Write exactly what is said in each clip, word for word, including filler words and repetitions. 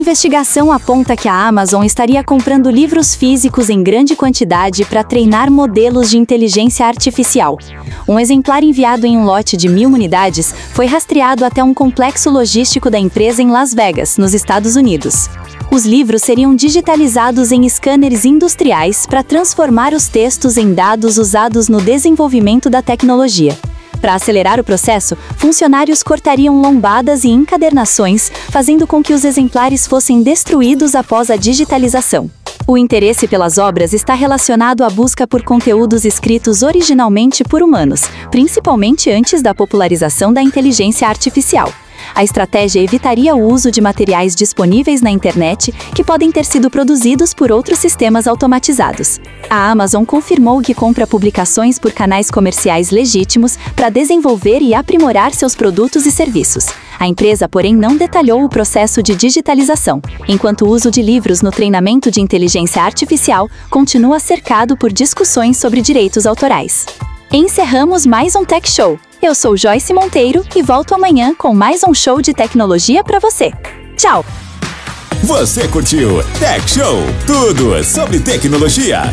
A investigação aponta que a Amazon estaria comprando livros físicos em grande quantidade para treinar modelos de inteligência artificial. Um exemplar enviado em um lote de mil unidades foi rastreado até um complexo logístico da empresa em Las Vegas, nos Estados Unidos. Os livros seriam digitalizados em scanners industriais para transformar os textos em dados usados no desenvolvimento da tecnologia. Para acelerar o processo, funcionários cortariam lombadas e encadernações, fazendo com que os exemplares fossem destruídos após a digitalização. O interesse pelas obras está relacionado à busca por conteúdos escritos originalmente por humanos, principalmente antes da popularização da inteligência artificial. A estratégia evitaria o uso de materiais disponíveis na internet que podem ter sido produzidos por outros sistemas automatizados. A Amazon confirmou que compra publicações por canais comerciais legítimos para desenvolver e aprimorar seus produtos e serviços. A empresa, porém, não detalhou o processo de digitalização, enquanto o uso de livros no treinamento de inteligência artificial continua cercado por discussões sobre direitos autorais. Encerramos mais um Tech Show. Eu sou Joyce Monteiro e volto amanhã com mais um show de tecnologia para você. Tchau! Você curtiu Tech Show? Tudo sobre tecnologia.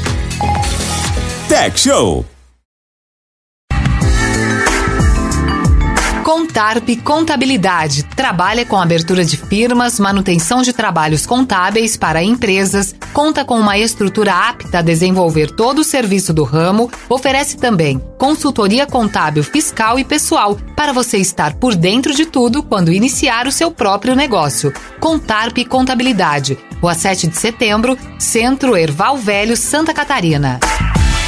Tech Show. Contarp Contabilidade trabalha com abertura de firmas, manutenção de trabalhos contábeis para empresas, conta com uma estrutura apta a desenvolver todo o serviço do ramo, oferece também consultoria contábil fiscal e pessoal para você estar por dentro de tudo quando iniciar o seu próprio negócio. Contarp Contabilidade, Rua sete de Setembro, Centro Erval Velho, Santa Catarina.